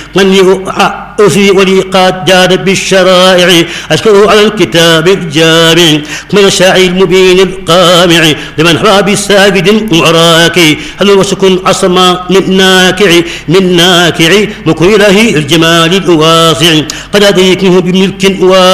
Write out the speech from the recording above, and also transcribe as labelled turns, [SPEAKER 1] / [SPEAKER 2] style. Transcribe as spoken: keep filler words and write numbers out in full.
[SPEAKER 1] من أوفي ولي قد جاد بالشرائع أشكره على الكتاب الجامع من الشاعر المبين القامع لمن حوى بالساجد وراكي هل وسكن عصما من ناكع من ناكع مكر إله الجمال الواسع قد أدركه بملك